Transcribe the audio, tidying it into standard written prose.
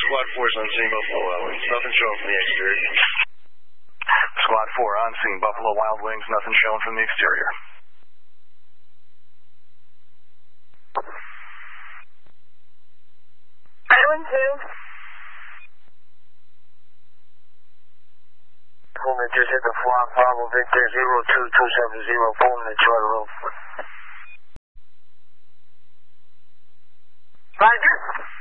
Squad 4's on scene, Buffalo Wild Wings. Nothing showing from the exterior. Squad 4 on scene, Buffalo Wild Wings. Nothing showing from the exterior. Island 2. Pullman just hit the flag, Bravo Victor 02270, Pullman to Charter Road. Roger.